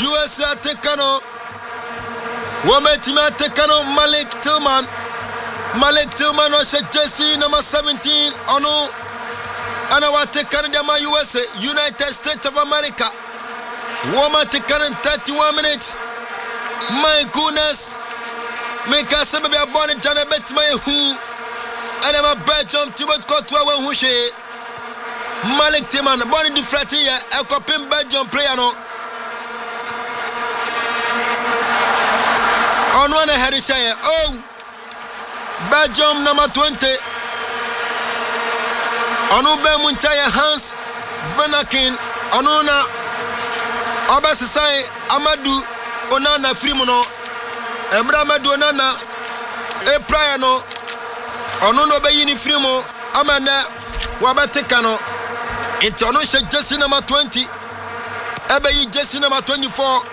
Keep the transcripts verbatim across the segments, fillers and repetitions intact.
U S A Tekano. Wometima Tekano Malik Tillman. Malik Tillman was Jesse number seventeen. Ono. And our Tekano Dama U S A. United States of America. Woman Tekano thirty-one minutes. My goodness. Make us be a born in Jana Bet my who. And I'm a Belgium Tibet Kotwa who she. Malik Tillman, born in the flat here. A copy Belgium player no. On one I had to say, oh, Belgium number twenty. On Ube Muntaya Hans Venakin. On Una Obasai Amadou Onana Frimono. Embrama Donana E Priano. On Uno Bayini Frimo. Amana Wabatekano. It's on Jesse number twenty. Ebe Jesse number twenty-four.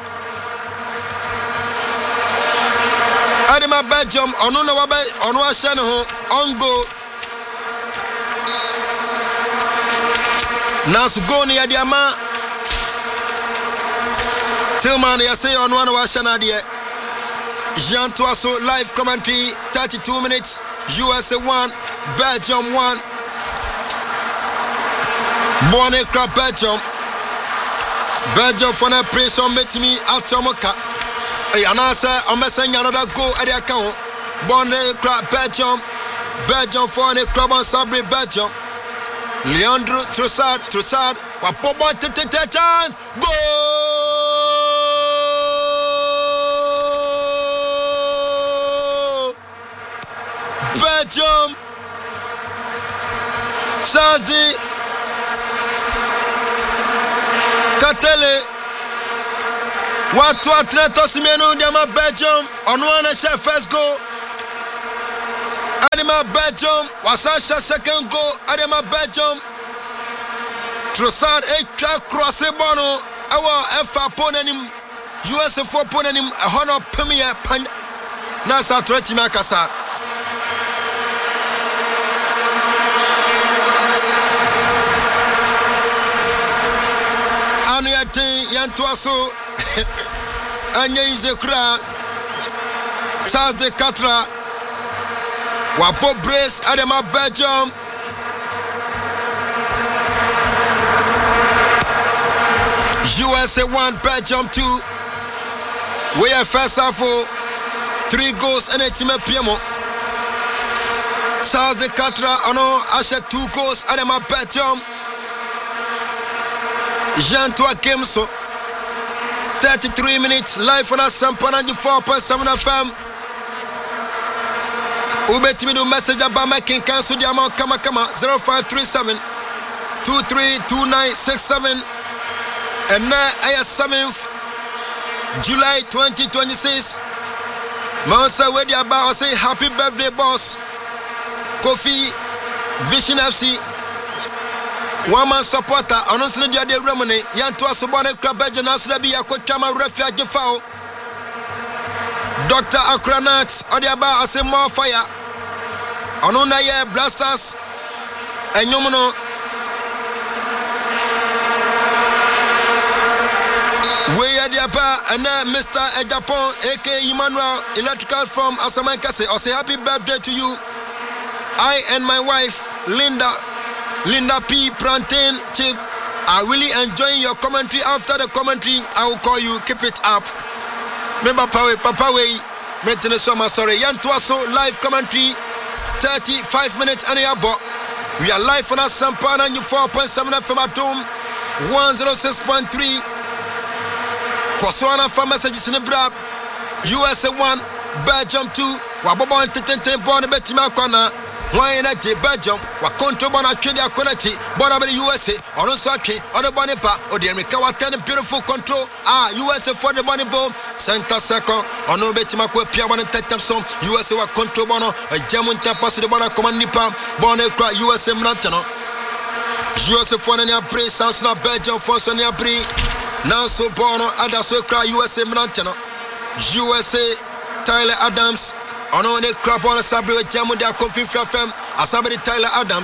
Adema Belgium, Onuna Wabe, Onwa Shanaho, Ongo. Nasugoni Adiama Tillman, I say on one Washanadia. Jean Toasso live commentary, thirty-two minutes, U S A one, Belgium one. Bonne crap Belgium. Belgium for a press on me at Tomoka. And I say, I'm messing another go at the account. Bonne crap Belgium. Belgium for a crab on Sabri Belgium. Leandro Trossard, Trossard. Wapobo chance. Go! Belgium. Charles Katele. What to Atlanta Simeno Dama Belgium on one shot first goal. Adema Belgium was a second goal. Adema Belgium Trossard a cross bono. Our F opponent U S A four opponent a honor premier pan Nasa Treti Makasa. Anu yate yantuaso Anya Izekra Charles de Catra Wapo Brace Adema Belgium U S A one Belgium two. We are first half for three goals and a team of Piemo. Charles de Catra Ano Asha two goals Adema Belgium Jean-Toi Kemso thirty-three minutes live on a Sampa ninety-four point seven F M. Ubet me do message about making cancel the amount kama kama zero five three seven two three two nine six seven. And now I am seventh July twenty twenty-six. Monster where they about say happy birthday boss Kofi Vision F C. One man supporter, honestly, the other Romani, Yantua Subana Krabajan, Aslabi, Akotama Refuge Foul. Doctor Akranat, Adiaba, I say more fire. Onunaya Blasters, and Yomono. We are the Apa, and then Mister Ejapon, aka Emmanuel, electrical from Asamankase. I say happy birthday to you. I and my wife, Linda. Linda P. Plantain Chief, I really enjoying your commentary. After the commentary, I will call you. Keep it up. Remember, Papa, Papa, way, maintenance. Sorry, Yantuaso live commentary, thirty-five minutes and a bo. We are live on a Sampa ninety-four point seven F M at home, one oh six point three. Koswana for messages in the Brab, U S A one, Belgium two, Wabobo and Tete Bonne Betima Kona. Why not Belgium? What control Bona Kenya Konati, Bonabel U S A, or Osaki, or the Bonipa, or the America, ten beautiful control. Ah, U S A for the Bonnie Bowl, Santa Second, or no Betimako, Piawan and Tetamson, U S A control Bono, a German Tapas, the Bona Command Nipa, Bonnet Cry, U S A Mantano. U S A for an Apri, Sansna Belgium for Sonia Apri, now so Bono, Adaso Cry, U S A Mantano, U S A, Tyler Adams. On a crap on a Sabri with Jamuda Coffee F M, a Sabri Tyler Adams,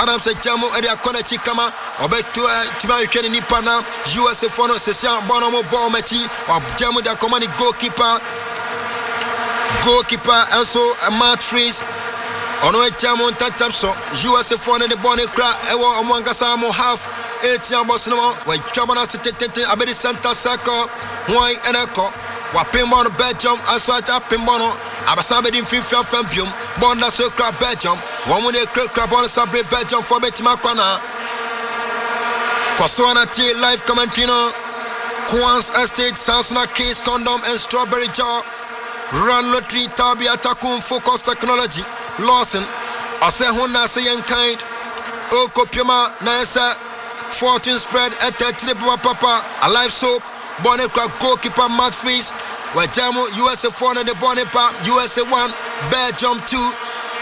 Adam se jamu e dia kona chikama obeto tima hwehwe ni pana U S A for no sesia bono mo ball mechi o jamu da komani goalkeeper goalkeeper also a Matt Freeze ono e jamu tatap so U S A for no the bone kra e wo omwanga sa mo half eight boss no we twabana tete abedi center circle one eneko wa pimbo no Belgium aso ata pimbo no abasa bedi mfimfia fampium bonda so kra Belgium one mun e kra bon sabre Belgium for betima kwana Koswana T live commentary no Quans Estate Samsung Case Condom and Strawberry Jar Run Lottery Tabi Atakum Focus Technology Lawson ase honna se yen kind o kopioma na esa fortune spread at thirty papa a live soap bonnet crack goalkeeper Matt Freeze where jamu U S A four and the bonnet pa U S A one Belgium two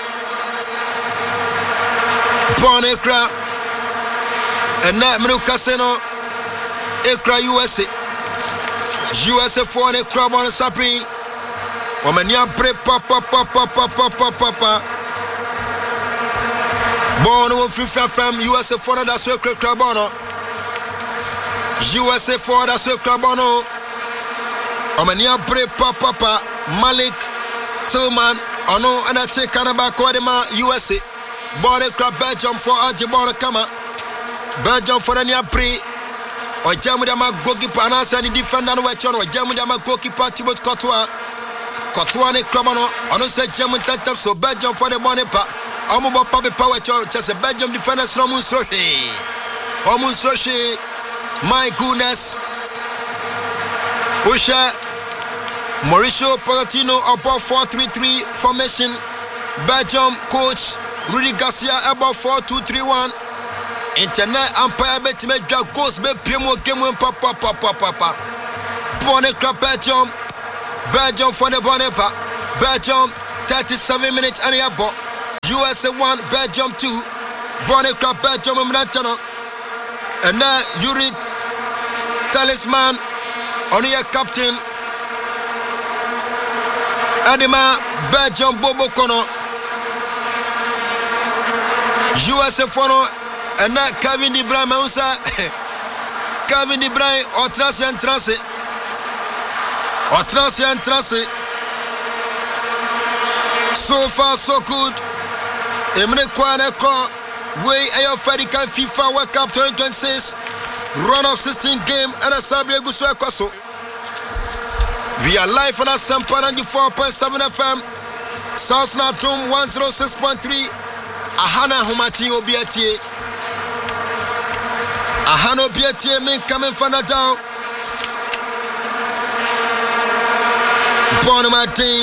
bonnet crack and that minu casino ekra U S A U S A four and the crab on the sapri wamania bre papa papa papa papa Bono free from U S A four that's where Crabono U S A four that's where Crabono Omania Bre Papa Malik Tillman Ono and I take Canaba Quadima U S A Body Crab Belgium for Ajibona Kama Belgium for Ania Bre or Jamudama goalkeeper and answer the defender no wachon or Jamudama goalkeeper Thibaut Courtois Courtois ne Crabono Ono said German Tatap so Belgium for the Bonipa Omo Papi Power Church as a Belgium defenders from Munsoshi. Oh Munsoshi, my goodness. Usha Mauricio Pochettino about four three three formation. Belgium coach Rudy Garcia about four two three one. Internet umpire bet me drag goals be pimo game win papa papa papa. Bonnet crap Belgium. Belgium for the Bonnepa. Belgium thirty-seven minutes and a ball. U S A one, Belgium two, Bonnet Crab Belgium Mnantano, and now Yuri Talisman, on your captain, Adema Belgium Bobo Kono, U S A four, and now Kevin De Bruyne Moussa, Kevin De Bruyne, or Tracy and Tracy, or Tracy and Tracy. So far, so good. Emre Kwane Ko, way Ayo Fedika FIFA World Cup twenty twenty-six, run of sixteen game, and a Sabri Guswa Kwaso. We are live on a Sampa ninety-four point seven F M, South Natum one oh six point three, Ahana Humati Obiatie. Ahana Obiatie, me coming from the down. Bono Martin.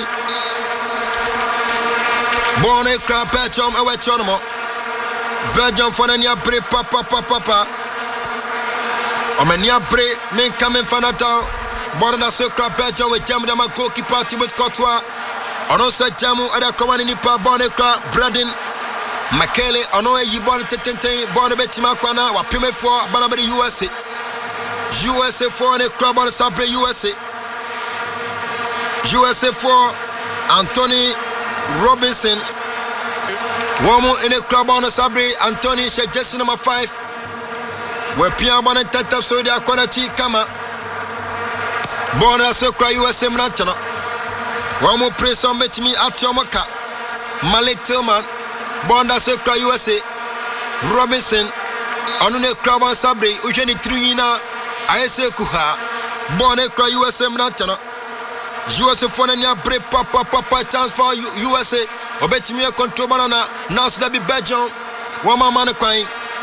Bonnet crab Belgium awe chonomo Belgium for nia bre papa papa papa Omenia bre men kamen fanata Bonnet so crab Belgium we jamu dama goalkeeper Thibaut Courtois Ono se jamu ada komani nipa bonnet crab Braden Makele ono e yibon tetente bonnet betima kwana wapime for bana be U S A U S A four ne crab on sabre U S A U S A four Anthony Robinson, Womo in a club on a Sabri, Anthony Shejesi number five. Where Piabon and Tata so they are Konachi Kama. Bona Sokra U S A Mnatana. Womo press on met me at Yomaka. Malik Tillman, Bonda Sokra U S A. Robinson, Anune club on Sabri, Ujeni Trina, I say Kuha, Bonekra U S A Mnatana. U S A for nia bre papa papa chance for U S A obetimi control banana now so that be Belgium one man man kwai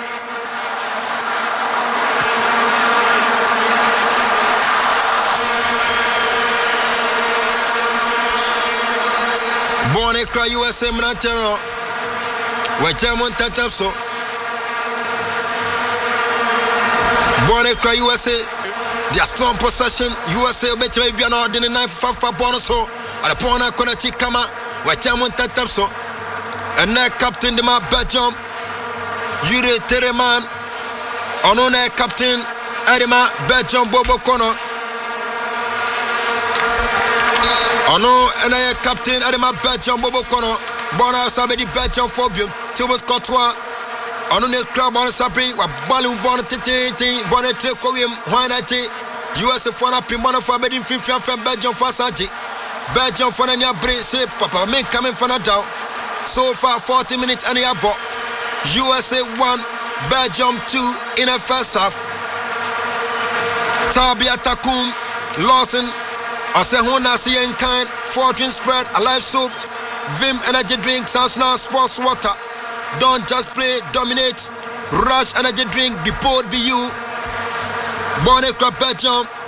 Bonekra U S A Mnatano we German tatapso Bonekra U S A their strong possession, U S A bet maybe an ordinary knife for bonus or a pona konachi kama, where Chamon Tatapso, and now captain the map Belgium, Yuri Tereman, Onone captain Edema Belgium Bobo Kono, Ono and I captain Edema Belgium Bobo Kono, Bona Sabedi Belgium Phobium, Thibaut Courtois, On the crowd on Sabri, what Balu Bonnet, Bonnet, Korean, Huanati, U S A for a Pimona for Bedin Fifa from Belgium for Sanji. Belgium for a brace, Papa men coming from a down. So far, forty minutes and a ball. U S A one, Belgium two in the first half. Tabia Takum, Lawson, Asehona Sian Kind, Fortune Spread, Alive Soup, Vim Energy Drinks, Arsenal Sports Water. Don't just play, dominate. Rush Energy Drink, be bold, be you. Bonnet Club Belgium.